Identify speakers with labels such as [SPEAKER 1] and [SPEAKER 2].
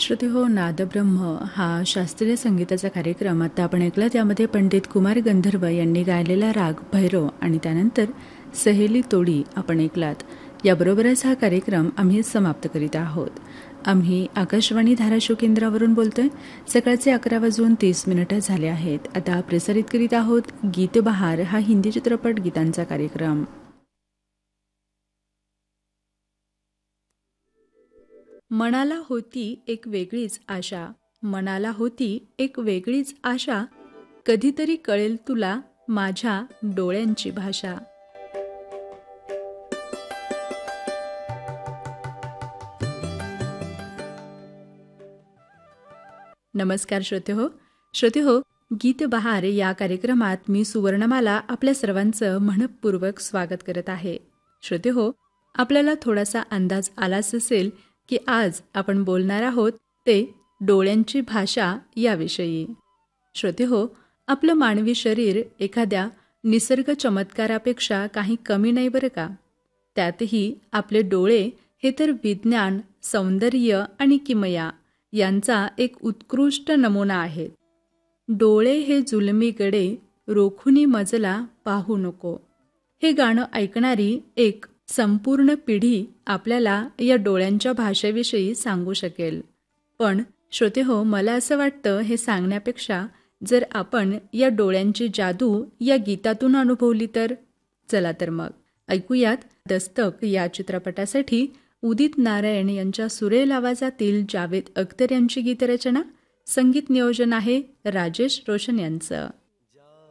[SPEAKER 1] श्रोतेहो, नादब्रह्म हा शास्त्रीय संगीताचा कार्यक्रम आता आपण ऐकला. त्यामध्ये पंडित कुमार गंधर्व यांनी गायलेला राग भैरव आणि त्यानंतर सहेली तोडी आपण ऐकलात. याबरोबरच हा कार्यक्रम आम्ही समाप्त करीत आहोत. आम्ही आकाशवाणी धाराशिव केंद्रावरून बोलतोय. सकाळचे 11:30 झाले आहेत. आता प्रसारित करीत आहोत गीत बहार हा हिंदी चित्रपट गीतांचा कार्यक्रम. मनाला होती एक वेगळीच आशा, मनाला होती एक वेगळीच आशा, कधीतरी कळेल तुला माझ्या डोळ्यांची भाषा. नमस्कार श्रोतेहो, गीत बहार या कार्यक्रमात मी सुवर्णमाला आपल्या सर्वांचं मनपूर्वक स्वागत करत आहे. श्रोतेहो, आपल्याला थोडासा अंदाज आलाच असेल की आज आपण बोलणार आहोत ते डोळ्यांची भाषा याविषयी. श्रोतेहो, आपलं मानवी शरीर एखाद्या निसर्ग चमत्कारापेक्षा काही कमी नाही बरं का. त्यातही आपले डोळे हे तर विज्ञान, सौंदर्य आणि किमया यांचा एक उत्कृष्ट नमुना आहेत. डोळे हे जुलमी गडे, रोखुनी मजला पाहू नको. हे गाणं ऐकणारी एक संपूर्ण पिढी आपल्याला या डोळ्यांच्या भाषेविषयी सांगू शकेल. पण श्रोतेहो, मला असं वाटतं हे सांगण्यापेक्षा जर आपण या डोळ्यांची जादू या गीतातून अनुभवली तर. चला तर मग ऐकूयात दस्तक या चित्रपटासाठी उदित नारायण यांच्या सुरेल आवाजातील जावेद अख्तर यांची गीतरचना. संगीत नियोजन आहे राजेश रोशन यांचं.